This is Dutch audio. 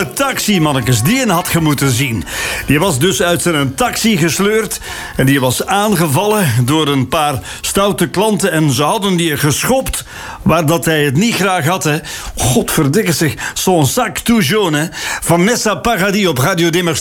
kale taxi, mannetjes. Die had je moeten zien. Die was dus uit zijn taxi gesleurd en die was aangevallen door een paar stoute klanten en ze hadden die geschopt waar dat hij het niet graag had, hè. Godverdikke zich, zo'n sac tout jaune, hè. Vanessa Paradis op Radio Dimmers.